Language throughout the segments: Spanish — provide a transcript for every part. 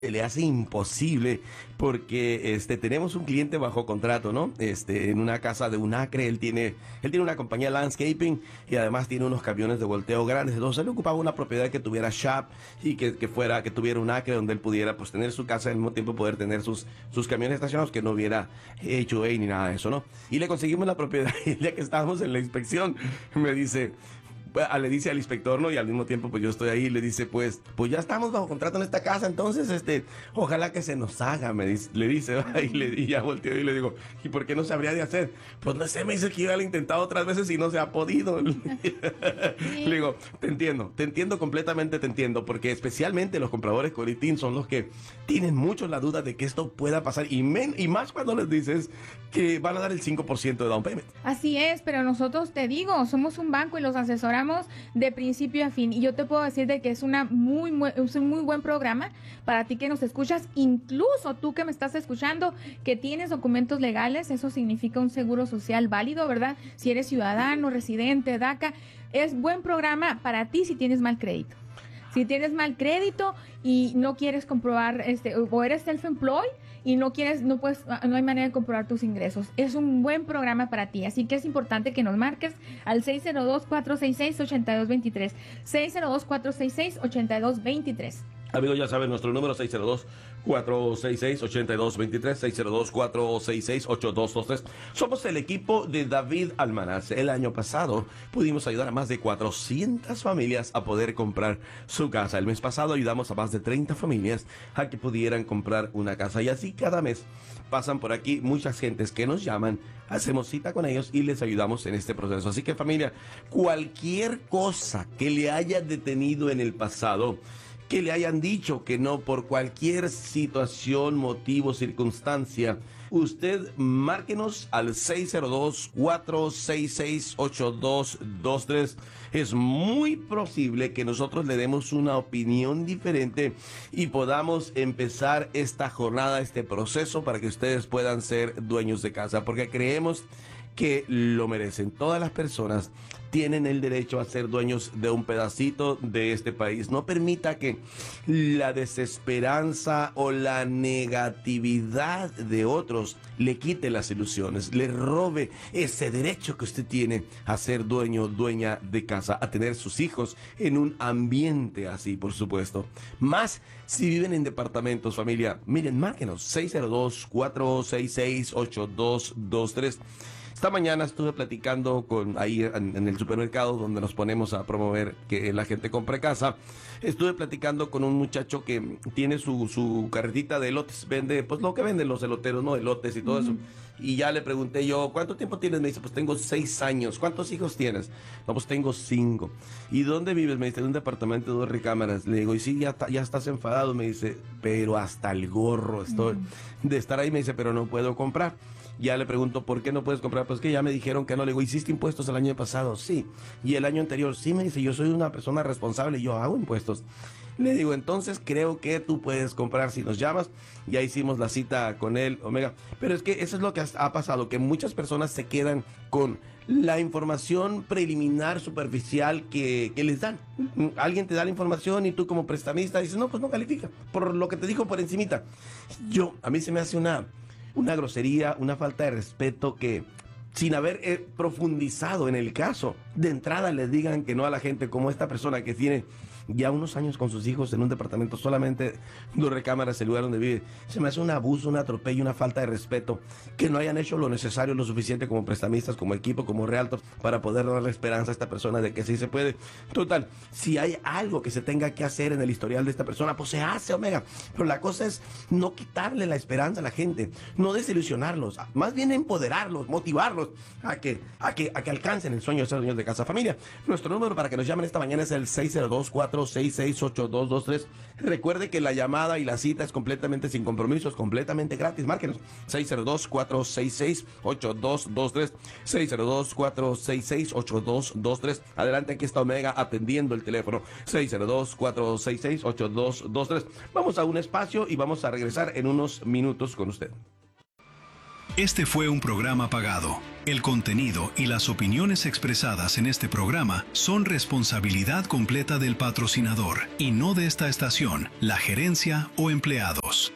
le hace imposible porque tenemos un cliente bajo contrato, ¿no? En una casa de un acre, él tiene una compañía de landscaping y además tiene unos camiones de volteo grandes. Entonces él ocupaba una propiedad que tuviera shop y que tuviera un acre donde él pudiera pues tener su casa y al mismo tiempo poder tener sus camiones estacionados, que no hubiera HOA ni nada de eso, ¿no? Y le conseguimos la propiedad y el día que estábamos en la inspección le dice al inspector, ¿no? Y al mismo tiempo, pues yo estoy ahí y le dice, pues ya estamos bajo contrato en esta casa, entonces, ojalá que se nos haga, le dice, ¿va? Y ya volteo y le digo, ¿y por qué no se habría de hacer? Pues no sé, me dice que yo lo he intentado otras veces y no se ha podido. Le digo, te entiendo completamente, te entiendo, porque especialmente los compradores Coritín son los que tienen mucho la duda de que esto pueda pasar, y más cuando les dices que van a dar el 5% de down payment. Así es, pero nosotros, te digo, somos un banco y los asesoramos de principio a fin, y yo te puedo decir de que es un muy buen programa para ti que nos escuchas, incluso tú que me estás escuchando, que tienes documentos legales. Eso significa un seguro social válido, ¿verdad? Si eres ciudadano, residente, DACA, es buen programa para ti si tienes mal crédito. Si tienes mal crédito y no quieres comprobar, o eres self-employed y no hay manera de comprobar tus ingresos, es un buen programa para ti. Así que es importante que nos marques al 602-466-8223. 602-466-8223. Amigos, ya saben, nuestro número 602-466-8223, 602-466-8223. Somos el equipo de David Almanaz. El año pasado pudimos ayudar a más de 400 familias a poder comprar su casa. El mes pasado ayudamos a más de 30 familias a que pudieran comprar una casa. Y así cada mes pasan por aquí muchas gentes que nos llaman, hacemos cita con ellos y les ayudamos en este proceso. Así que, familia, cualquier cosa que le haya detenido en el pasado, que le hayan dicho que no por cualquier situación, motivo, circunstancia, usted márquenos al 602-466-8223. Es muy posible que nosotros le demos una opinión diferente y podamos empezar esta jornada, este proceso, para que ustedes puedan ser dueños de casa, porque creemos que lo merecen. Todas las personas tienen el derecho a ser dueños de un pedacito de este país. No permita que la desesperanza o la negatividad de otros le quite las ilusiones, le robe ese derecho que usted tiene a ser dueño, dueña de casa, a tener sus hijos en un ambiente así, por supuesto. Más si viven en departamentos, familia. Miren, márquenos 602-466-8223. Esta mañana estuve platicando ahí en el supermercado donde nos ponemos a promover que la gente compre casa. Estuve platicando con un muchacho que tiene su carretita de elotes, vende pues lo que venden los eloteros, ¿no? Elotes y todo eso. Y ya le pregunté yo, ¿cuánto tiempo tienes? Me dice, pues tengo 6 años. ¿Cuántos hijos tienes? No, pues tengo 5. ¿Y dónde vives? Me dice, en un departamento de 2 recámaras. Le digo, y sí, ya estás enfadado. Me dice, pero hasta el gorro estoy de estar ahí. Me dice, pero no puedo comprar. Ya le pregunto, ¿por qué no puedes comprar? Pues que ya me dijeron que no. Le digo, ¿hiciste impuestos el año pasado? Sí. ¿Y el año anterior? Sí. Me dice, yo soy una persona responsable y yo hago impuestos. Le digo, entonces creo que tú puedes comprar si nos llamas. Ya hicimos la cita con él, Omega. Pero es que eso es lo que ha pasado, que muchas personas se quedan con la información preliminar, superficial que les dan. Alguien te da la información y tú como prestamista dices, no, pues no califica, por lo que te dijo por encimita. A mí se me hace una grosería, una falta de respeto que, sin haber profundizado en el caso, de entrada les digan que no a la gente, como esta persona que tiene ya unos años con sus hijos en un departamento solamente 2 recámaras, el lugar donde vive. Se me hace un abuso, un atropello, una falta de respeto, que no hayan hecho lo necesario, lo suficiente como prestamistas, como equipo, como realtors, para poder darle esperanza a esta persona de que sí se puede. Total, si hay algo que se tenga que hacer en el historial de esta persona, pues se hace, Omega. Pero la cosa es no quitarle la esperanza a la gente, no desilusionarlos, más bien empoderarlos, motivarlos a que alcancen el sueño de ser dueños de casa. Familia, nuestro número para que nos llamen esta mañana es el 602-466-8223. Recuerde que la llamada y la cita es completamente sin compromiso, es completamente gratis. Márquenos 602-466-8223, 602-466-8223. Adelante, aquí está Omega atendiendo el teléfono, 602-466-8223. Vamos a un espacio y vamos a regresar en unos minutos con usted. Este fue un programa pagado. El contenido y las opiniones expresadas en este programa son responsabilidad completa del patrocinador y no de esta estación, la gerencia o empleados.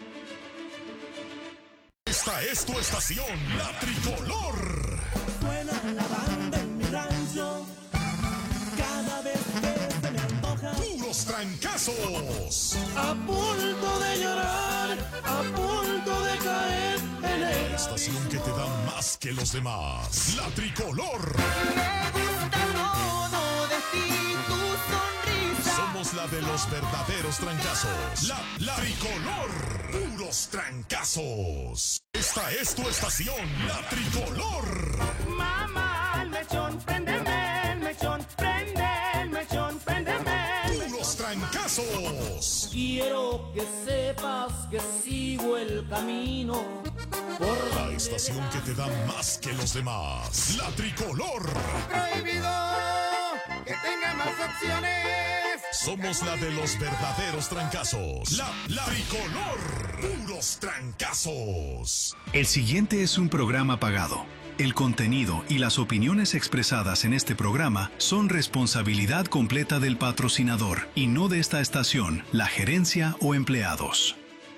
Esta es tu estación, La Tricolor. Suena la banda en mi rancho, cada vez que se me antoja. Puros trancazos. A punto de llorar, a punto de caer en La el estación que te da más que los demás. La Tricolor. Me gusta todo de ti, tu sonrisa. Somos la de los verdaderos trancazos. La Tricolor. Puros trancazos. Esta es tu estación, La Tricolor. Mamá, el mechón, préndeme, el mechón, prende el mechón, préndeme. Puros trancazos. Quiero que sepas que sigo el camino por La estación que te da más que los demás. La Tricolor. prohibido que tenga más opciones. Somos la de los verdaderos trancazos. La Tricolor. Puros trancazos. El siguiente es un programa pagado. El contenido y las opiniones expresadas en este programa son responsabilidad completa del patrocinador y no de esta estación, la gerencia o empleados.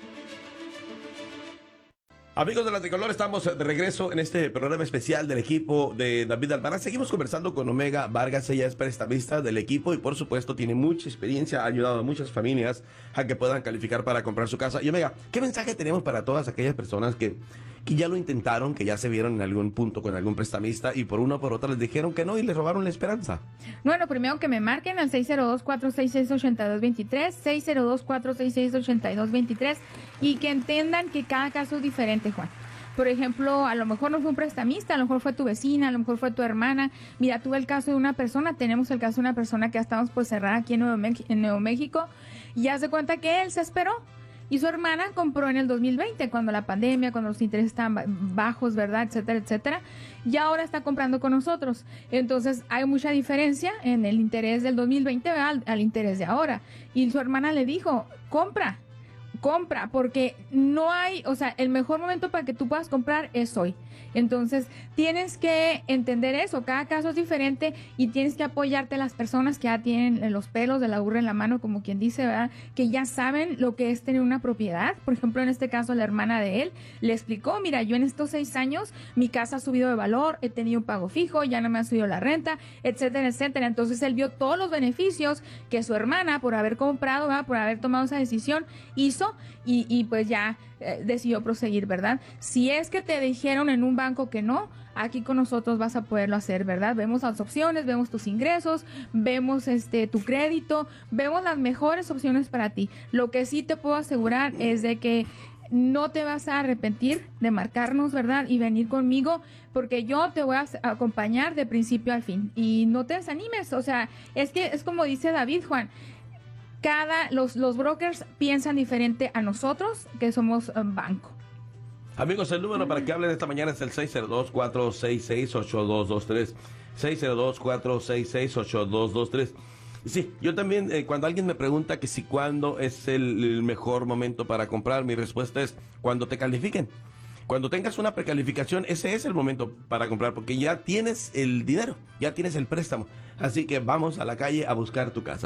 Amigos de La Tricolor, estamos de regreso en este programa especial del equipo de David Albarrán. Seguimos conversando con Omega Vargas. Ella es prestamista del equipo y por supuesto tiene mucha experiencia, ha ayudado a muchas familias a que puedan calificar para comprar su casa. Y Omega, ¿qué mensaje tenemos para todas aquellas personas que ya lo intentaron, que ya se vieron en algún punto con algún prestamista y por una o por otra les dijeron que no y les robaron la esperanza? Bueno, primero que me marquen al 602-466-8223, 602-466-8223 y que entiendan que cada caso es diferente, Juan. Por ejemplo, a lo mejor no fue un prestamista, a lo mejor fue tu vecina, a lo mejor fue tu hermana. Mira, tuve el caso de una persona, tenemos el caso de una persona que ya estamos pues cerrada aquí en Nuevo México y haz de cuenta que él se esperó. Y su hermana compró en el 2020, cuando la pandemia, cuando los intereses estaban bajos, ¿verdad? Etcétera, etcétera. Y ahora está comprando con nosotros. Entonces, hay mucha diferencia en el interés del 2020 al interés de ahora. Y su hermana le dijo, compra, porque no hay, o sea, el mejor momento para que tú puedas comprar es hoy. Entonces, tienes que entender eso, cada caso es diferente y tienes que apoyarte a las personas que ya tienen los pelos de la burra en la mano, como quien dice, ¿verdad? Que ya saben lo que es tener una propiedad. Por ejemplo, en este caso, la hermana de él le explicó, mira, yo en estos 6 años, mi casa ha subido de valor, he tenido un pago fijo, ya no me ha subido la renta, etcétera, etcétera. Entonces, él vio todos los beneficios que su hermana, por haber comprado, ¿verdad? Por haber tomado esa decisión, hizo y pues ya decidió proseguir, ¿verdad? Si es que te dijeron en un banco que no, aquí con nosotros vas a poderlo hacer, ¿verdad? Vemos las opciones, vemos tus ingresos, vemos tu crédito, vemos las mejores opciones para ti. Lo que sí te puedo asegurar es de que no te vas a arrepentir de marcarnos, ¿verdad? Y venir conmigo, porque yo te voy a acompañar de principio al fin. Y no te desanimes, o sea, es que es como dice David, Juan, los brokers piensan diferente a nosotros, que somos banco. Amigos, el número para que hablen esta mañana es el 602-466-8223. 602-466-8223. Sí, yo también, cuando alguien me pregunta que si cuándo es el mejor momento para comprar, mi respuesta es cuando te califiquen. Cuando tengas una precalificación, ese es el momento para comprar, porque ya tienes el dinero, ya tienes el préstamo. Así que vamos a la calle a buscar tu casa.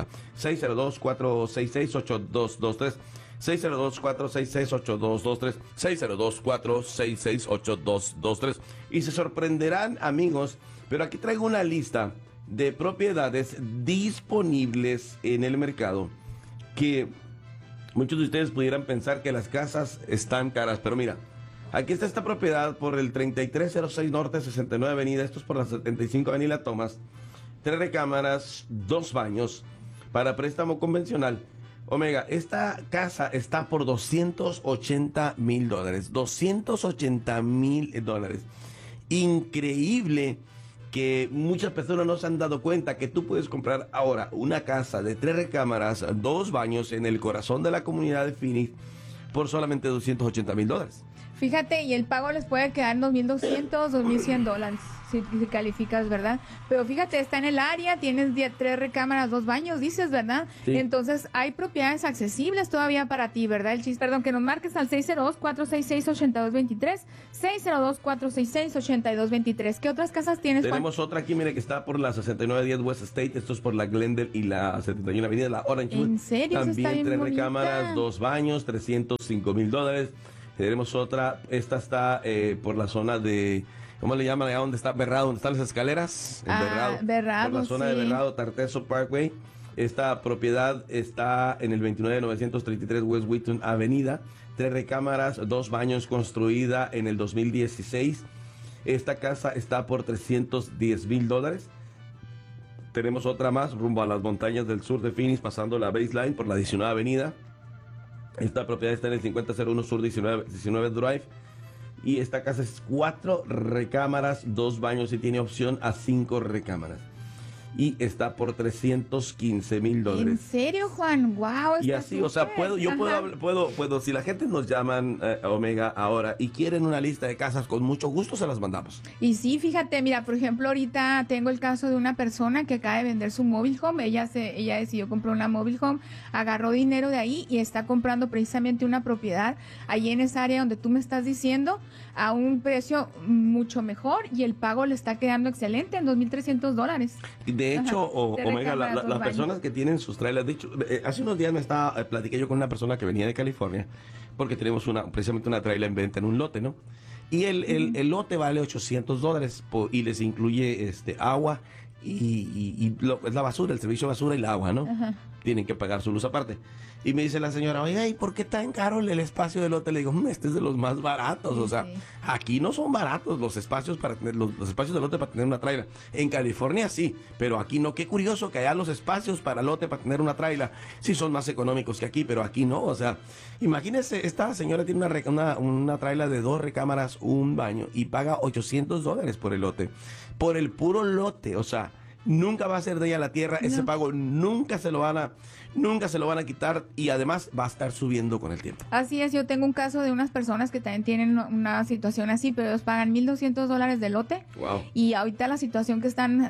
602-466-8223. 602-466-8223. 602-466-8223. Y se sorprenderán, amigos, pero aquí traigo una lista de propiedades disponibles en el mercado que muchos de ustedes pudieran pensar que las casas están caras, pero mira, aquí está esta propiedad por el 3306 Norte 69 Avenida, esto es por la 75 Avenida Thomas, 3 recámaras, 2 baños, para préstamo convencional. Omega, esta casa está por $280,000, $280,000. Increíble que muchas personas no se han dado cuenta que tú puedes comprar ahora una casa de 3 recámaras, 2 baños en el corazón de la comunidad de Phoenix por solamente $280,000. Fíjate, y el pago les puede quedar en $2,200, $2,100. si calificas, ¿verdad? Pero fíjate, está en el área, tienes 3 recámaras, 2 baños, dices, ¿verdad? Sí. Entonces, hay propiedades accesibles todavía para ti, ¿verdad? El chiste, perdón, que nos marques al 602-466-8223, 602-466-8223. ¿Qué otras casas tienes, Juan? Tenemos otra aquí, mire, que está por la 6910 West State, esto es por la Glendale y la 71 Avenida, la Orangewood. ¿En serio? Esa está También bien 3 bonita. recámaras, 2 baños, $305,000. Tenemos otra, esta está por la zona de, ¿cómo le llaman allá donde está Berrado? ¿Donde están las escaleras? En Berrado, por la zona de sí. Berrado, Tarteso Parkway. Esta propiedad está en el 29933 West Wheaton Avenida. 3 recámaras, 2 baños, construida en el 2016. Esta casa está por $310,000. Tenemos otra más rumbo a las montañas del sur de Phoenix, pasando la Baseline por la 19 Avenida. Esta propiedad está en el 5001 Sur 19 Drive. Y esta casa es 4 recámaras, 2 baños y tiene opción a 5 recámaras. Y está por $315,000. ¿En serio, Juan? Wow. Y así, o sea, puedo, si la gente nos llaman Omega ahora y quieren una lista de casas, con mucho gusto se las mandamos. Y sí, fíjate, mira, por ejemplo, ahorita tengo el caso de una persona que acaba de vender su mobile home. Ella decidió comprar una mobile home, agarró dinero de ahí y está comprando precisamente una propiedad allí en esa área donde tú me estás diciendo, a un precio mucho mejor, y el pago le está quedando excelente en $2,300. De hecho, Omega, recámaras, 2 las baños. personas que tienen sus trailers, de hecho, hace unos días platiqué yo con una persona que venía de California, porque tenemos precisamente una trailer en venta en un lote, ¿no? Y el lote vale $800 y les incluye agua y es la basura, el servicio de basura y el agua, ¿no? Ajá. Tienen que pagar su luz aparte. Y me dice la señora, oiga, ¿y por qué tan caro el espacio del lote? Le digo, este es de los más baratos. Sí, O sea, sí. aquí no son baratos los espacios para tener los espacios del lote para tener una trailer. En California sí, pero aquí no. Qué curioso que allá los espacios para lote para tener una trailer sí son más económicos que aquí, pero aquí no. O sea, imagínese, esta señora tiene una trailer de 2 recámaras, 1 baño y paga $800 por el lote. Por el puro lote, o sea, nunca va a ser de ella la tierra, ese pago nunca se lo van a quitar, y además va a estar subiendo con el tiempo. Así es, yo tengo un caso de unas personas que también tienen una situación así, pero ellos pagan $1,200 de lote. Wow. Y ahorita la situación que están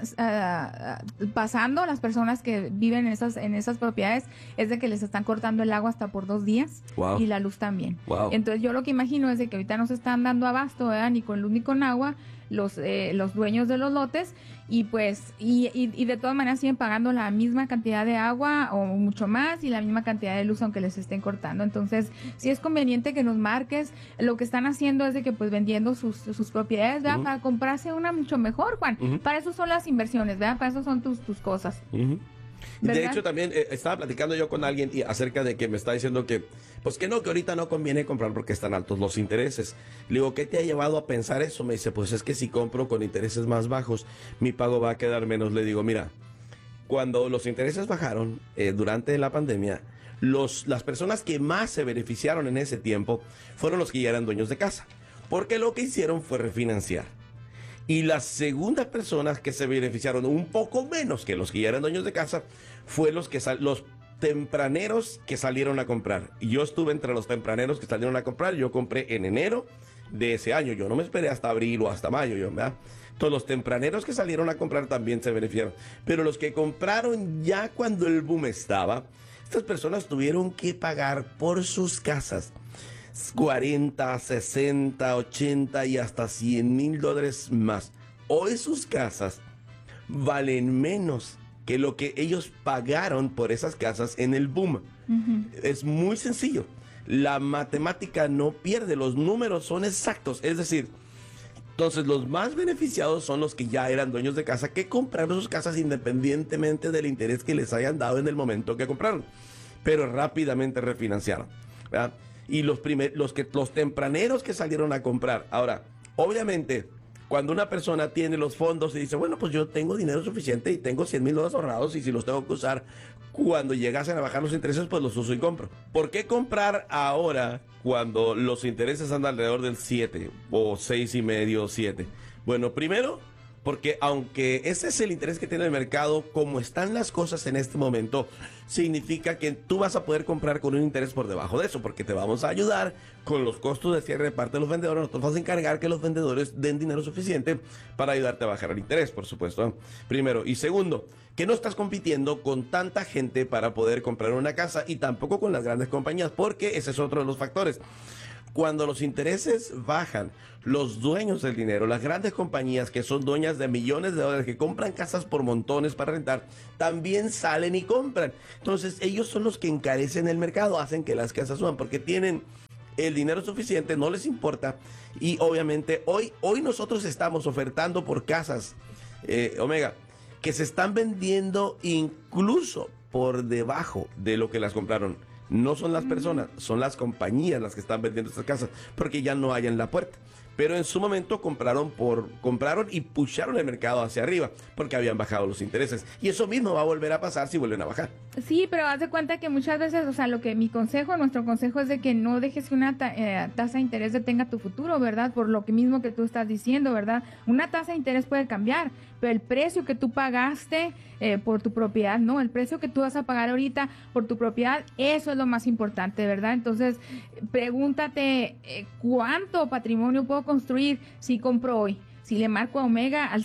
pasando las personas que viven en esas propiedades es de que les están cortando el agua hasta por 2 días. Wow. Y la luz también. Wow. Entonces yo lo que imagino es de que ahorita no se están dando abasto, ¿verdad? Ni con luz ni con agua los dueños de los lotes, y pues y de todas maneras siguen pagando la misma cantidad de agua o mucho más, y la misma cantidad de luz aunque les estén cortando. Entonces sí es conveniente que nos marques. Lo que están haciendo es de que pues vendiendo sus propiedades, ¿verdad? Para comprarse una mucho mejor, Juan. Para eso son las inversiones, ¿verdad? Para eso son tus cosas. De ¿Verdad? hecho, también estaba platicando yo con alguien acerca de que me está diciendo que que ahorita no conviene comprar porque están altos los intereses. Le digo, ¿qué te ha llevado a pensar eso? Me dice, pues es que si compro con intereses más bajos, mi pago va a quedar menos. Le digo, mira, cuando los intereses bajaron durante la pandemia, las personas que más se beneficiaron en ese tiempo fueron los que ya eran dueños de casa, porque lo que hicieron fue refinanciar. Y las segundas personas que se beneficiaron un poco menos que los que ya eran dueños de casa fue los tempraneros que salieron a comprar. Y yo estuve entre los tempraneros que salieron a comprar. Yo compré en enero de ese año. Yo no me esperé hasta abril o hasta mayo, ¿verdad? Entonces los tempraneros que salieron a comprar también se beneficiaron. Pero los que compraron ya cuando el boom estaba, estas personas tuvieron que pagar por sus casas 40, 60, 80 y hasta $100,000 más. Hoy sus casas valen menos que lo que ellos pagaron por esas casas en el boom. Es muy sencillo. La matemática no pierde, los números son exactos. Es decir, entonces los más beneficiados son los que ya eran dueños de casa, que compraron sus casas independientemente del interés que les hayan dado en el momento que compraron, pero rápidamente refinanciaron, ¿verdad? Y los tempraneros que salieron a comprar. Ahora, obviamente, cuando una persona tiene los fondos y dice, bueno, pues yo tengo dinero suficiente y tengo $100,000 ahorrados, y si los tengo que usar cuando llegasen a bajar los intereses, pues los uso y compro. ¿Por qué comprar ahora cuando los intereses andan alrededor del 7 o 6,5, 7? Bueno, primero, porque aunque ese es el interés que tiene el mercado, como están las cosas en este momento, significa que tú vas a poder comprar con un interés por debajo de eso, porque te vamos a ayudar con los costos de cierre de parte de los vendedores. Nosotros vamos a encargar que los vendedores den dinero suficiente para ayudarte a bajar el interés, por supuesto, primero. Y segundo, que no estás compitiendo con tanta gente para poder comprar una casa y tampoco con las grandes compañías, porque ese es otro de los factores. Cuando los intereses bajan, los dueños del dinero, las grandes compañías que son dueñas de millones de dólares, que compran casas por montones para rentar, también salen y compran. Entonces ellos son los que encarecen el mercado, hacen que las casas suban, porque tienen el dinero suficiente, no les importa. Y obviamente hoy nosotros estamos ofertando por casas, Omega, que se están vendiendo incluso por debajo de lo que las compraron. No son las personas, son las compañías las que están vendiendo estas casas, porque ya no hay en la puerta. Pero en su momento compraron y pusharon el mercado hacia arriba, porque habían bajado los intereses. Y eso mismo va a volver a pasar si vuelven a bajar. Sí, pero haz de cuenta que muchas veces, o sea, nuestro consejo es de que no dejes que una tasa de interés detenga tu futuro, ¿verdad? Por lo que mismo que tú estás diciendo, ¿verdad? Una tasa de interés puede cambiar, pero el precio que tú pagaste por tu propiedad, no, el precio que tú vas a pagar ahorita por tu propiedad, eso es lo más importante, ¿verdad? Entonces, pregúntate, ¿cuánto patrimonio puedo construir si compro hoy? Si le marco a Omega al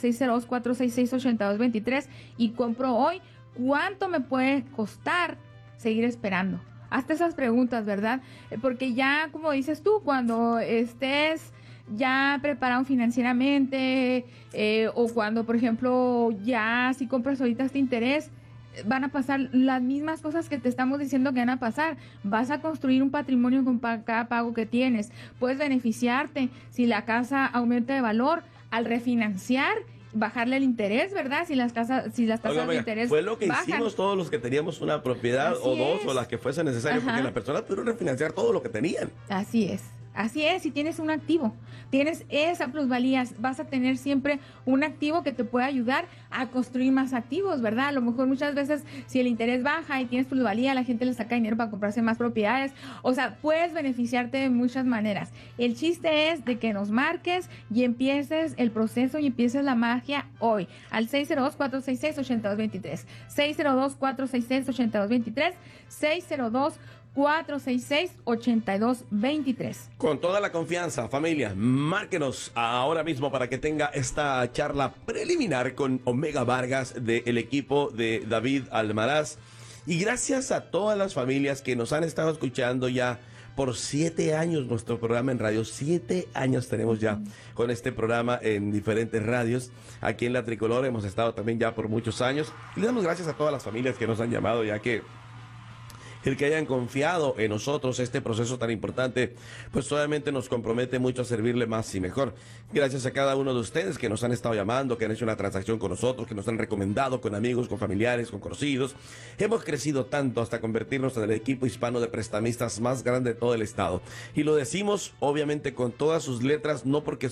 602-466-8223 y compro hoy, ¿cuánto me puede costar seguir esperando? Hazte esas preguntas, ¿verdad? Porque ya, como dices tú, cuando estés ya preparado financieramente o cuando, por ejemplo, ya si compras ahorita este interés, van a pasar las mismas cosas que te estamos diciendo que van a pasar. Vas a construir un patrimonio con cada pago que tienes. Puedes beneficiarte si la casa aumenta de valor al refinanciar, bajarle el interés, ¿verdad? Si las tasas de interés fue lo que bajan. Hicimos todos los que teníamos una propiedad o dos o las que fuese necesario, Ajá. porque las personas pudieron refinanciar todo lo que tenían. Así es. Así es, si tienes un activo, tienes esa plusvalía, vas a tener siempre un activo que te pueda ayudar a construir más activos, ¿verdad? A lo mejor muchas veces si el interés baja y tienes plusvalía, la gente le saca dinero para comprarse más propiedades. O sea, puedes beneficiarte de muchas maneras. El chiste es de que nos marques y empieces el proceso y empieces la magia hoy al 602-466-8223, 602-466-8223, 602-466-8223. Con toda la confianza, familia, márquenos ahora mismo para que tenga esta charla preliminar con Omega Vargas del equipo de David Almaraz. Y gracias a todas las familias que nos han estado escuchando ya por 7 años nuestro programa en radio. 7 años tenemos ya con este programa en diferentes radios. Aquí en La Tricolor hemos estado también ya por muchos años. Y le damos gracias a todas las familias que nos han llamado, ya que el que hayan confiado en nosotros este proceso tan importante, pues obviamente nos compromete mucho a servirle más y mejor. Gracias a cada uno de ustedes que nos han estado llamando, que han hecho una transacción con nosotros, que nos han recomendado con amigos, con familiares, con conocidos. Hemos crecido tanto hasta convertirnos en el equipo hispano de prestamistas más grande de todo el estado. Y lo decimos obviamente con todas sus letras, no porque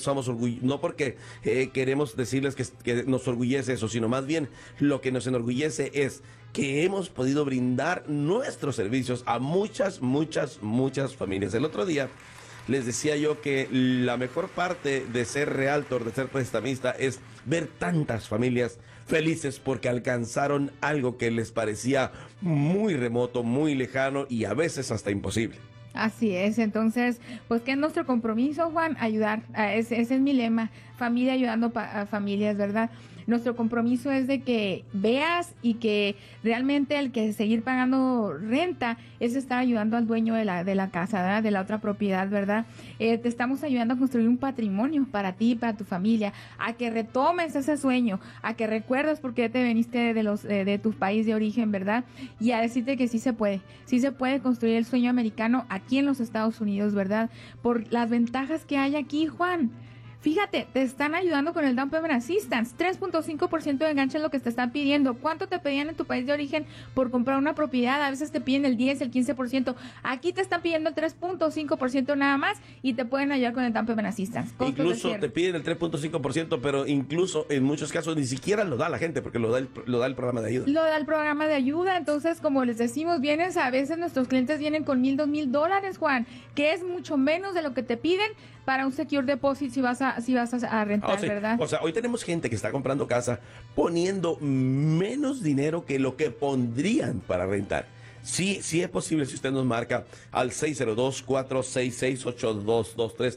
queremos decirles que nos orgullece eso, sino más bien lo que nos enorgullece es que hemos podido brindar nuestros servicios a muchas familias. El otro día les decía yo que la mejor parte de ser realtor, de ser prestamista, es ver tantas familias felices porque alcanzaron algo que les parecía muy remoto, muy lejano y a veces hasta imposible. Así es, entonces, pues ¿qué es nuestro compromiso, Juan? Ayudar, ese es mi lema, familia ayudando a familias, ¿verdad? Nuestro compromiso es de que veas y que realmente el que seguir pagando renta es estar ayudando al dueño de la casa, ¿verdad? De la otra propiedad, ¿verdad? Te estamos ayudando a construir un patrimonio para ti y para tu familia, a que retomes ese sueño, a que recuerdes por qué te viniste de tu país de origen, ¿verdad? Y a decirte que sí se puede construir el sueño americano aquí en los Estados Unidos, ¿verdad? Por las ventajas que hay aquí, Juan. Fíjate, te están ayudando con el Down Payment Assistance. 3.5% de enganche es lo que te están pidiendo. ¿Cuánto te pedían en tu país de origen por comprar una propiedad? A veces te piden el 10, el 15%. Aquí te están pidiendo el 3.5% nada más y te pueden ayudar con el Down Payment Assistance. Incluso te piden el 3.5%, pero incluso en muchos casos ni siquiera lo da la gente porque lo da el programa de ayuda. Lo da el programa de ayuda. Entonces, como les decimos, a veces nuestros clientes vienen con $1,000, $2,000, Juan, que es mucho menos de lo que te piden para un secure deposit si vas a sí vas a rentar, Sí. ¿verdad? O sea, hoy tenemos gente que está comprando casa poniendo menos dinero que lo que pondrían para rentar. Sí, sí es posible si usted nos marca al 602-466-8223,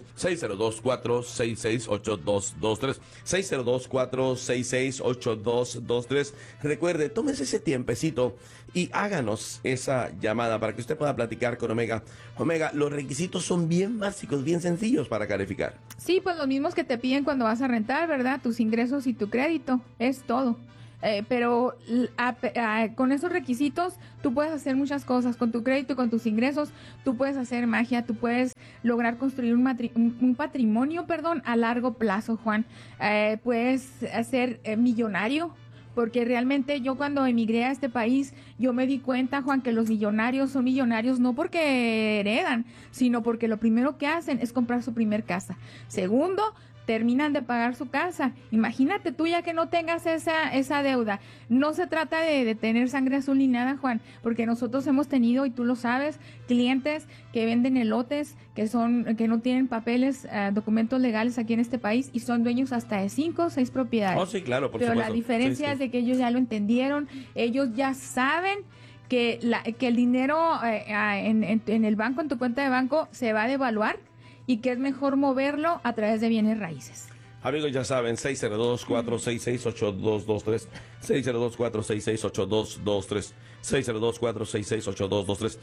602-466-8223, 602-466-8223. Recuerde, tómese ese tiempecito y háganos esa llamada para que usted pueda platicar con Omega. Omega, los requisitos son bien básicos, bien sencillos para calificar. Sí, pues los mismos que te piden cuando vas a rentar, ¿verdad? Tus ingresos y tu crédito, es todo. Pero con esos requisitos tú puedes hacer muchas cosas. Con tu crédito y con tus ingresos tú puedes hacer magia, tú puedes lograr construir un patrimonio, a largo plazo, Juan. Puedes ser millonario. Porque realmente yo cuando emigré a este país, yo me di cuenta, Juan, que los millonarios son millonarios no porque heredan, sino porque lo primero que hacen es comprar su primer casa. Segundo, terminan de pagar su casa. Imagínate tú ya que no tengas esa deuda. No se trata de tener sangre azul ni nada, Juan, porque nosotros hemos tenido, y tú lo sabes, clientes que venden elotes, que no tienen papeles, documentos legales aquí en este país y son dueños hasta de 5 o 6 propiedades. Oh, sí, claro, por Pero supuesto. la diferencia es de que ellos ya lo entendieron, ellos ya saben que el dinero en el banco, en tu cuenta de banco, se va a devaluar y que es mejor moverlo a través de bienes raíces. Amigos, ya saben, 602-466-8223, 602-466-8223, 602-466-8223,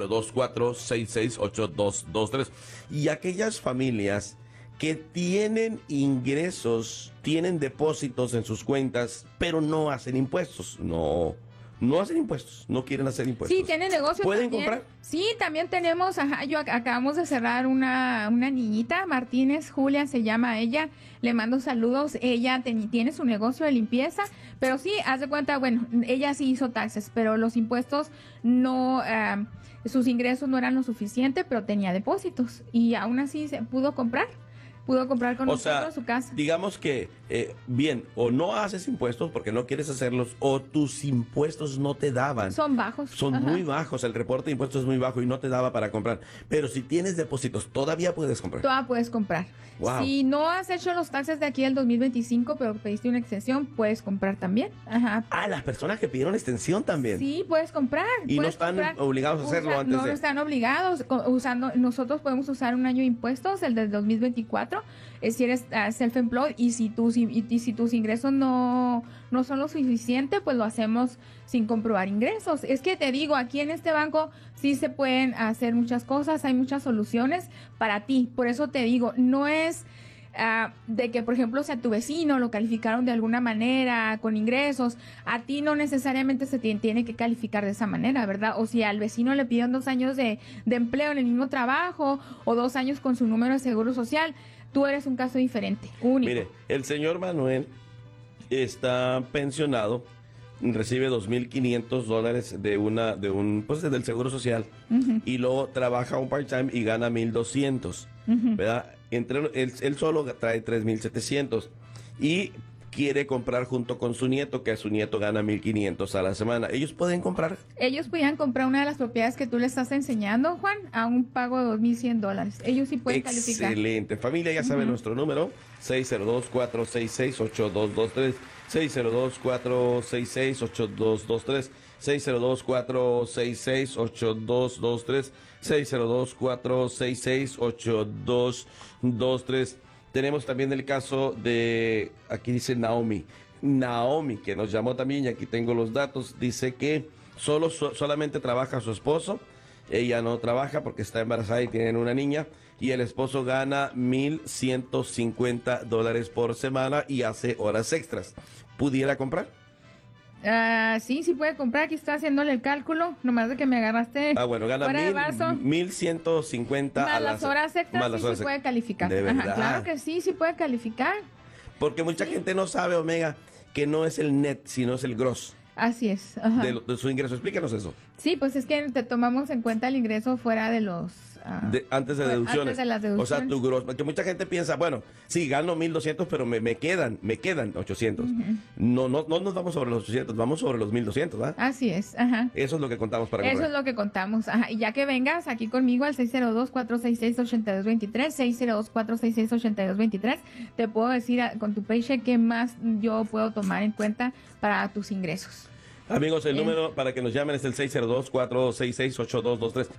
602-466-8223. Y aquellas familias que tienen ingresos, tienen depósitos en sus cuentas, pero no hacen impuestos, no hacen impuestos, no quieren hacer impuestos. Sí, tienen negocio. ¿Pueden también. comprar? Sí, también tenemos, acabamos de cerrar una niñita, Martínez, Julia se llama ella, le mando saludos, ella tiene su negocio de limpieza, pero sí, haz de cuenta, bueno, ella sí hizo taxes, pero los impuestos no, sus ingresos no eran lo suficiente, pero tenía depósitos y aún así se pudo comprar con nosotros su casa. Digamos que, bien, o no haces impuestos porque no quieres hacerlos, o tus impuestos no te daban. Son bajos. Son muy bajos, el reporte de impuestos es muy bajo y no te daba para comprar. Pero si tienes depósitos, todavía puedes comprar. Todavía puedes comprar. Wow. Si no has hecho los taxes de aquí del 2025, pero pediste una extensión, puedes comprar también. Ajá. Las personas que pidieron extensión también. Sí, puedes comprar. Y no están obligados a hacerlo antes no, de... No están obligados. Nosotros podemos usar un año de impuestos, el del 2024, si eres self-employed, y si tus ingresos no son lo suficiente, pues lo hacemos sin comprobar ingresos. Es que te digo, aquí en este banco sí se pueden hacer muchas cosas, hay muchas soluciones para ti. Por eso te digo, no es de que, por ejemplo, si a tu vecino lo calificaron de alguna manera con ingresos, a ti no necesariamente se tiene que calificar de esa manera, ¿verdad? O si al vecino le pidieron 2 años de empleo en el mismo trabajo o 2 años con su número de seguro social, tú eres un caso diferente, único. Mire, el señor Manuel está pensionado, recibe $2,500 pues del seguro social, y luego trabaja un part-time y gana $1,200, ¿verdad? Él solo trae $3,700 y quiere comprar junto con su nieto, que su nieto gana $1,500 a la semana. ¿Ellos pueden comprar? Ellos podían comprar una de las propiedades que tú le estás enseñando, Juan, a un pago de $2,100. Ellos sí pueden calificar. Excelente. Familia, ya saben nuestro número, 602-466-8223, 602-466-8223, 602-466-8223, 602-466-8223. Tenemos también el caso de, aquí dice Naomi, que nos llamó también, y aquí tengo los datos. Dice que solamente trabaja su esposo, ella no trabaja porque está embarazada y tienen una niña, y el esposo gana $1,150 por semana y hace horas extras. ¿Pudiera comprar? Sí puede comprar. Aquí está haciéndole el cálculo, nomás de que me agarraste. Bueno, gana $1,150 más las horas extras. Sí puede calificar. ¿De verdad? Claro que sí puede calificar. Porque mucha gente no sabe, Omega, que no es el net, sino es el gross. Así es. De su ingreso. Explícanos eso. Sí, pues es que te tomamos en cuenta el ingreso fuera de los antes de deducciones. Antes de las O sea, deducciones. tu gross, que mucha gente piensa, bueno, sí, gano 1,200, pero me quedan 800. No nos vamos sobre los 800, vamos sobre los 1,200, ¿verdad? Así es, ajá. Eso es lo que contamos para Eso comprar. es lo que contamos. Ajá. Y ya que vengas aquí conmigo al 602-466-8223, 602-466-8223, te puedo decir con tu paycheck qué más yo puedo tomar en cuenta para tus ingresos. Amigos, el número para que nos llamen es el 602-466-8223.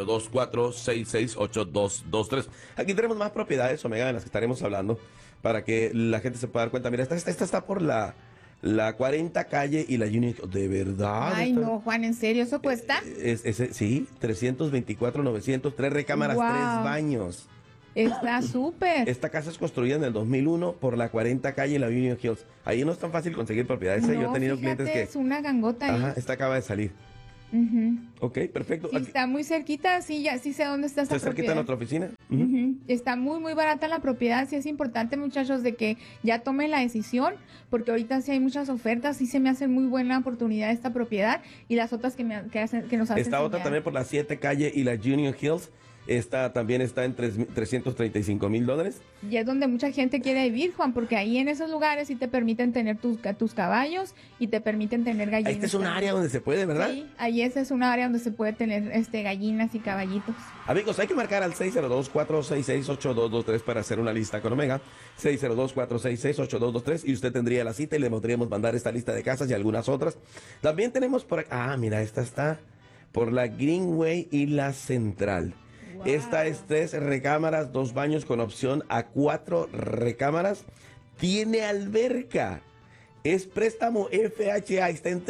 602-466-8223. Aquí tenemos más propiedades, Omega, de las que estaremos hablando, para que la gente se pueda dar cuenta. Mira, esta está por la 40 calle y la Union. ¿De verdad? Ay, no, Juan, ¿en serio eso cuesta? Sí, 324,900, 3 recámaras, Wow. 3 baños. Está súper. Esta casa es construida en el 2001 por la 40 calle y la Union Hills. Ahí no es tan fácil conseguir propiedades. Yo he No, tenido fíjate, clientes que... es una gangota ahí. Ajá, esta acaba de salir. Ujú. Ok, perfecto. Sí, Aquí- está muy cerquita, sí, ya sí sé dónde está esa ¿Está cerquita de propiedad. nuestra oficina? Ujú. Ujú. Está muy, muy barata la propiedad. Sí es importante, muchachos, de que ya tomen la decisión, porque ahorita sí hay muchas ofertas, sí se me hace muy buena oportunidad esta propiedad y las otras que nos hacen Esta otra enseñar. también por la 7 calle y la Union Hills. Esta también está en $335,000. Y es donde mucha gente quiere vivir, Juan, porque ahí en esos lugares sí te permiten tener tus caballos y te permiten tener gallinas. Esta es un también. área donde se puede, ¿verdad? Sí, ahí esa es un área donde se puede tener gallinas y caballitos. Amigos, hay que marcar al 602-466-8223 para hacer una lista con Omega. 602-466-8223 y usted tendría la cita y le podríamos mandar esta lista de casas y algunas otras. También tenemos por acá... Ah, mira, esta está por la Greenway y la Central. Esta es 3 recámaras, 2 baños con opción a 4 recámaras. Tiene alberca. Es préstamo FHA, está en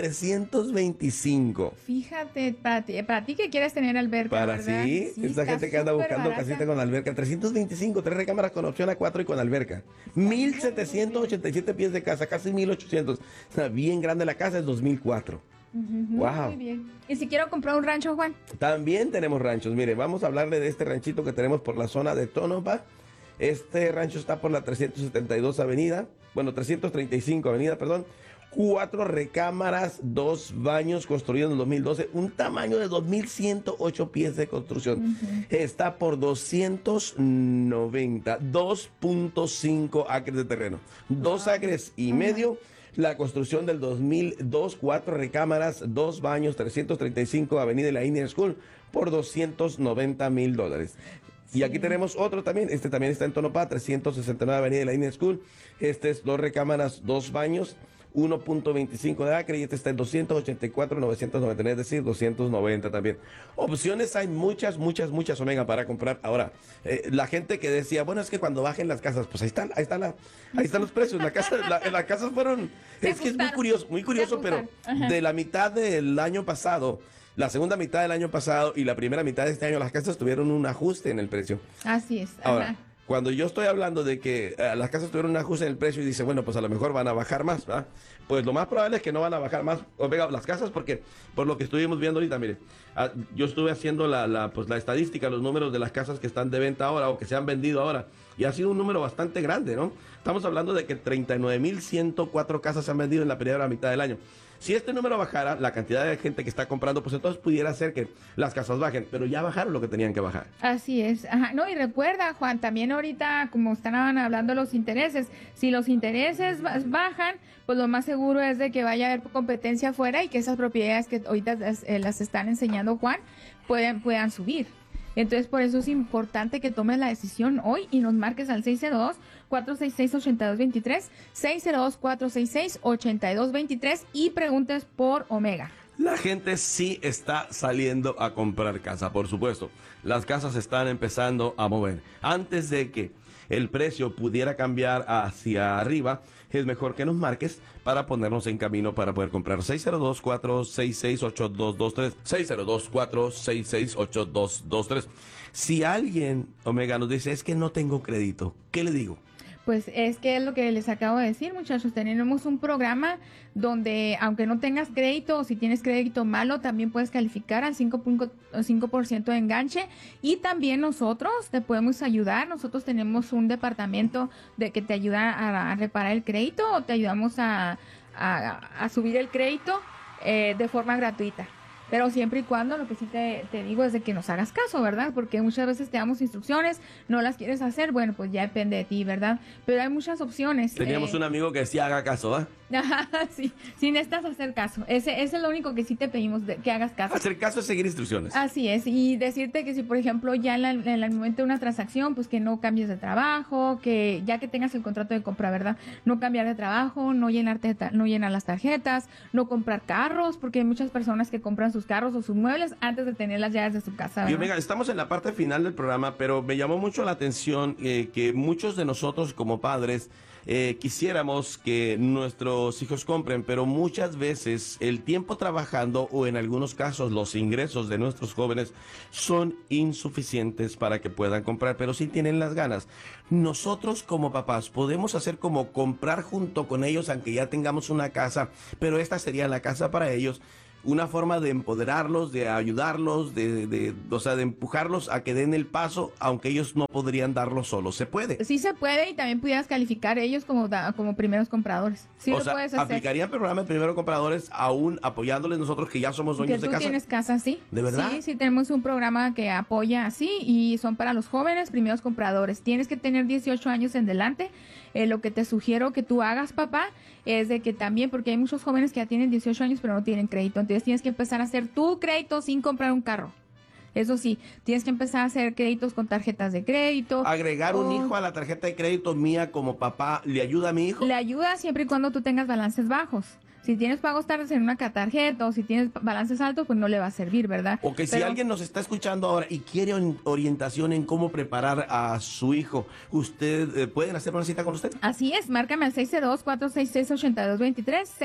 325. Fíjate, para ti que quieres tener alberca, Para ¿verdad? sí, esta está gente que anda súper buscando barata. casita con alberca. 325, 3 recámaras con opción a 4 y con alberca. 1,787 pies de casa, casi 1,800. Está bien grande la casa, es 2004. Ujú, Wow. Muy bien. ¿Y si quiero comprar un rancho, Juan? También tenemos ranchos. Mire, vamos a hablarle de este ranchito que tenemos por la zona de Tonopah. Este rancho está por la 372 avenida, bueno, 335 avenida, perdón. 4 recámaras, 2 baños construidos en el 2012, un tamaño de 2,108 pies de construcción. Está por 290, 2.5 acres de terreno. 2 acres y medio. La construcción del 2002, 4 recámaras, 2 baños, 335 avenida de la Indian School por $290,000. Y aquí tenemos otro también, este también está en Tonopah, 369 avenida de la Indian School. Este es 2 recámaras, 2 baños, 1.25 de acre y este está en 284,999, es decir, 290 también. Opciones hay muchas, Omega, para comprar. Ahora, la gente que decía, bueno, es que cuando bajen las casas, pues ahí están los precios. Las casas fueron, Se es que es ajustaron. muy curioso, Se pero ajustaron. Ajá. de la mitad del año pasado, la segunda mitad del año pasado y la primera mitad de este año, las casas tuvieron un ajuste en el precio. Así es. Ahora, Ajá. cuando yo estoy hablando de que las casas tuvieron un ajuste en el precio y dice, bueno, pues a lo mejor van a bajar más, ¿verdad? Pues lo más probable es que no van a bajar más, Omega, las casas, porque por lo que estuvimos viendo ahorita, mire, yo estuve haciendo la estadística, los números de las casas que están de venta ahora o que se han vendido ahora, y ha sido un número bastante grande, ¿no? Estamos hablando de que 39,104 casas se han vendido en la primera mitad del año. Si este número bajara, la cantidad de gente que está comprando, pues entonces pudiera ser que las casas bajen, pero ya bajaron lo que tenían que bajar. Así es. Ajá. No, y recuerda, Juan, también ahorita, como estaban hablando los intereses, si los intereses bajan, pues lo más seguro es de que vaya a haber competencia afuera y que esas propiedades que ahorita las están enseñando, Juan, puedan subir. Entonces, por eso es importante que tomes la decisión hoy y nos marques al 602-466-8223, 602-466-8223 y preguntes por Omega. La gente sí está saliendo a comprar casa, por supuesto. Las casas están empezando a mover. Antes de que el precio pudiera cambiar hacia arriba, es mejor que nos marques para ponernos en camino para poder comprar. 602-466-8223, 602-466-8223. Si alguien, Omega, nos dice, es que no tengo crédito, ¿qué le digo? Pues es que es lo que les acabo de decir, muchachos. Tenemos un programa donde, aunque no tengas crédito o si tienes crédito malo, también puedes calificar al 5% de enganche. Y también nosotros te podemos ayudar. Nosotros tenemos un departamento que te ayuda a reparar el crédito o te ayudamos a subir el crédito de forma gratuita. Pero siempre y cuando, lo que sí te digo es de que nos hagas caso, ¿verdad? Porque muchas veces te damos instrucciones, no las quieres hacer, bueno, pues ya depende de ti, ¿verdad? Pero hay muchas opciones. Teníamos un amigo que decía haga caso, ¿ah? Sí, sí necesitas hacer caso. Ese es lo único que sí te pedimos, que hagas caso. Hacer caso es seguir instrucciones. Así es, y decirte que si, por ejemplo, ya en el momento de una transacción, pues que no cambies de trabajo, que ya que tengas el contrato de compra, ¿verdad? No cambiar de trabajo, no llenar las tarjetas, no comprar carros, porque hay muchas personas que compran sus carros o sus muebles antes de tener las llaves de su casa, ¿verdad? Y Omega, estamos en la parte final del programa, pero me llamó mucho la atención que muchos de nosotros como padres quisiéramos que nuestros hijos compren, pero muchas veces el tiempo trabajando o en algunos casos los ingresos de nuestros jóvenes son insuficientes para que puedan comprar, pero sí tienen las ganas. Nosotros como papás podemos hacer como comprar junto con ellos, aunque ya tengamos una casa, pero esta sería la casa para ellos. Una forma de empoderarlos, de ayudarlos, o sea, de empujarlos a que den el paso, aunque ellos no podrían darlo solos. ¿Se puede? Sí se puede, y también pudieras calificar ellos como primeros compradores. Sí, o lo sea, puedes hacer. ¿aplicarían programa de primeros compradores aún apoyándoles nosotros que ya somos dueños de ¿Que tú casa? tienes casa, sí? ¿De verdad? Sí, tenemos un programa que apoya así, y son para los jóvenes primeros compradores. Tienes que tener 18 años en delante. Lo que te sugiero que tú hagas, papá, es de que también, porque hay muchos jóvenes que ya tienen 18 años pero no tienen crédito, entonces tienes que empezar a hacer tu crédito sin comprar un carro. Eso sí, tienes que empezar a hacer créditos con tarjetas de crédito. ¿Agregar un hijo a la tarjeta de crédito mía como papá le ayuda a mi hijo? Le ayuda siempre y cuando tú tengas balances bajos. Si tienes pagos tardes en una tarjeta o si tienes balances altos, pues no le va a servir, ¿verdad? O que si alguien nos está escuchando ahora y quiere orientación en cómo preparar a su hijo, ¿usted pueden hacer una cita con usted? Así es, márcame al 602-466-8223,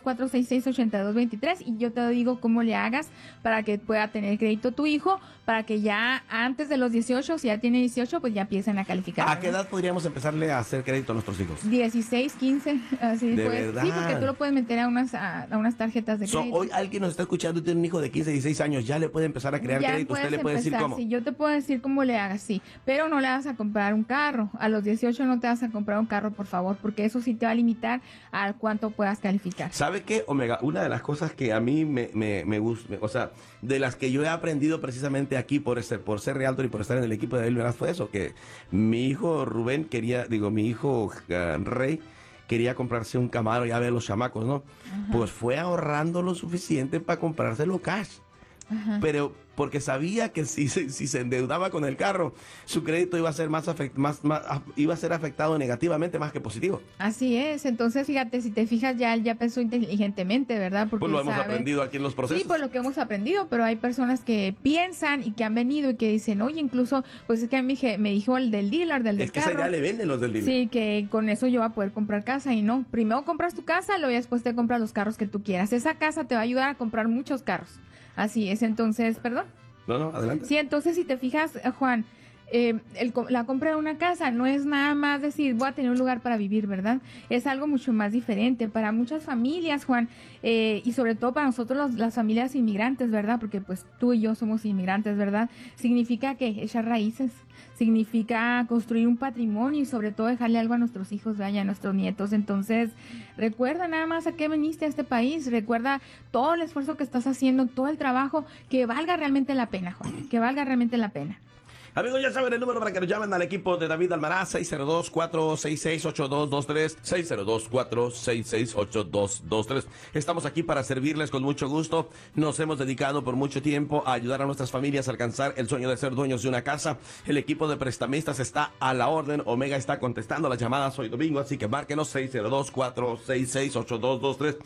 602-466-8223, y yo te digo cómo le hagas para que pueda tener crédito tu hijo, para que ya antes de los 18, si ya tiene 18, pues ya empiecen a calificar. ¿A qué edad podríamos empezarle a hacer crédito a nuestros hijos? 16, 15, así ¿De pues. verdad? Sí, porque tú lo puedes meter a unas tarjetas de crédito. Hoy alguien nos está escuchando y tiene un hijo de 15, 16 años, ya le puede empezar a crear Ya crédito. ¿Usted le puede decir cómo? Sí, yo te puedo decir cómo le hagas, sí. Pero no le vas a comprar un carro. A los 18 no te vas a comprar un carro, por favor, porque eso sí te va a limitar a cuánto puedas calificar. ¿Sabe qué, Omega? Una de las cosas que a mí me gusta, o sea, de las que yo he aprendido precisamente aquí por ser realtor y por estar en el equipo de Abel Meraz fue eso, que mi hijo Rubén mi hijo Rey quería comprarse un Camaro, ya ve los chamacos, ¿no? Ajá. Pues fue ahorrando lo suficiente para comprárselo cash. Ajá. Pero porque sabía que si se endeudaba con el carro, su crédito iba a ser iba a ser afectado negativamente más que positivo. Así es. Entonces, fíjate, si te fijas, ya pensó inteligentemente, ¿verdad? Porque pues lo hemos aprendido aquí en los procesos. Sí, pues lo que hemos aprendido, pero hay personas que piensan y que han venido y que dicen, oye, incluso, pues es que a mí me dijo el del dealer, del carro. Es que esa idea le venden los del dealer. Sí, que con eso yo voy a poder comprar casa, y no. Primero compras tu casa, luego después te compras los carros que tú quieras. Esa casa te va a ayudar a comprar muchos carros. Así es, entonces, perdón. No, adelante. Sí, entonces si te fijas, Juan, la compra de una casa no es nada más decir, voy a tener un lugar para vivir, ¿verdad? Es algo mucho más diferente para muchas familias, Juan, y sobre todo para nosotros las familias inmigrantes, ¿verdad? Porque pues tú y yo somos inmigrantes, ¿verdad? Significa que echar raíces, significa construir un patrimonio y sobre todo dejarle algo a nuestros hijos, ¿verdad? Y a nuestros nietos. Entonces, recuerda nada más a qué viniste a este país, recuerda todo el esfuerzo que estás haciendo, todo el trabajo, que valga realmente la pena, Juan, que valga realmente la pena. Amigos, ya saben el número para que nos llamen al equipo de David Almaraz, 602-466-8223, 602-466-8223. Estamos aquí para servirles con mucho gusto. Nos hemos dedicado por mucho tiempo a ayudar a nuestras familias a alcanzar el sueño de ser dueños de una casa. El equipo de prestamistas está a la orden. Omega está contestando las llamadas hoy domingo, así que márquenos 602-466-8223,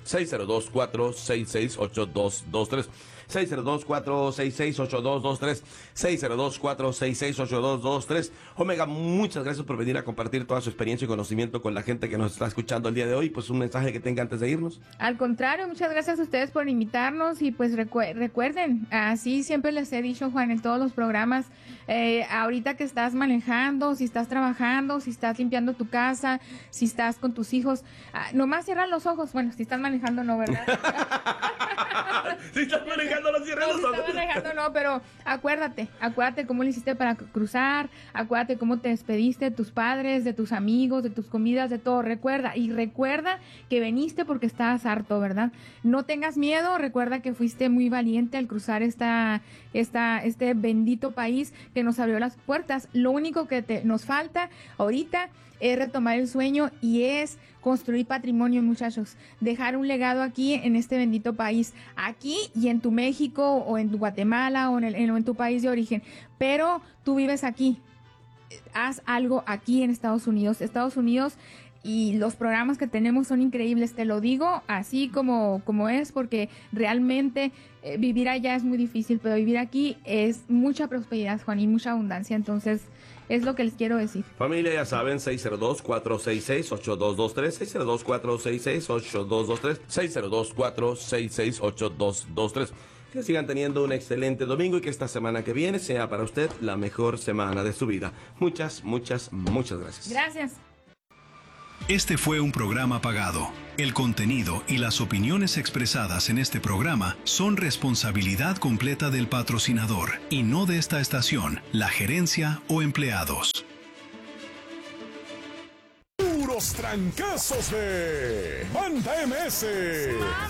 602-466-8223. 602-466-8223, 602-466-8223. Omega, muchas gracias por venir a compartir toda su experiencia y conocimiento con la gente que nos está escuchando el día de hoy. Pues un mensaje que tenga antes de irnos. Al contrario, muchas gracias a ustedes por invitarnos y pues recuerden, así siempre les he dicho, Juan, en todos los programas, ahorita que estás manejando, si estás trabajando, si estás limpiando tu casa, si estás con tus hijos, nomás cierran los ojos. Bueno, si estás manejando no, ¿verdad? Si estás manejando, no cierres No, los si ojos. estás manejando, no, pero acuérdate cómo le hiciste para cruzar, acuérdate cómo te despediste de tus padres, de tus amigos, de tus comidas, de todo. Recuerda que veniste porque estabas harto, ¿verdad? No tengas miedo, recuerda que fuiste muy valiente al cruzar este bendito país que nos abrió las puertas. Lo único que nos falta ahorita es retomar el sueño y es construir patrimonio, muchachos, dejar un legado aquí en este bendito país, aquí y en tu México o en tu Guatemala o en tu país de origen, pero tú vives aquí, haz algo aquí en Estados Unidos, y los programas que tenemos son increíbles, te lo digo así como es, porque realmente vivir allá es muy difícil, pero vivir aquí es mucha prosperidad, Juan, y mucha abundancia, entonces es lo que les quiero decir. Familia, ya saben, 602-466-8223, 602-466-8223, 602-466-8223. Que sigan teniendo un excelente domingo y que esta semana que viene sea para usted la mejor semana de su vida. Muchas gracias. Gracias. Este fue un programa pagado. El contenido y las opiniones expresadas en este programa son responsabilidad completa del patrocinador y no de esta estación, la gerencia o empleados. Puros trancazos de Banda MS.